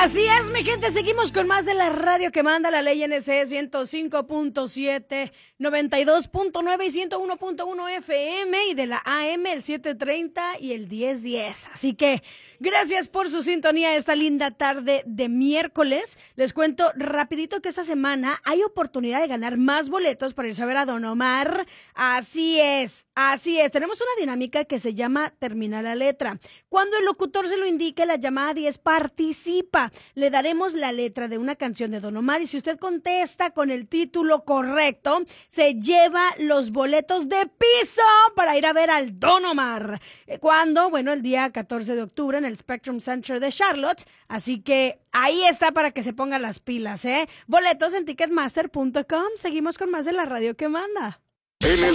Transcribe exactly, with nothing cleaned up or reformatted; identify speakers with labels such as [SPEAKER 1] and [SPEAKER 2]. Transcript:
[SPEAKER 1] Así es, mi gente, seguimos con más de la radio que manda la ley N C ciento cinco punto siete, noventa y dos punto nueve y ciento uno punto uno F M y de la A M el setecientos treinta y el diez diez. Así que gracias por su sintonía esta linda tarde de miércoles. Les cuento rapidito que esta semana hay oportunidad de ganar más boletos para irse a ver a Don Omar. Así es, así es. Tenemos una dinámica que se llama Termina la letra. Cuando el locutor se lo indique, la llamada diez participa. Le daremos la letra de una canción de Don Omar y si usted contesta con el título correcto, se lleva los boletos de piso para ir a ver al Don Omar. Cuando, bueno, el día catorce de octubre en el Spectrum Center de Charlotte. Así que ahí está para que se pongan las pilas, ¿eh? Boletos en ticketmaster punto com. Seguimos con más de la radio que manda.
[SPEAKER 2] En el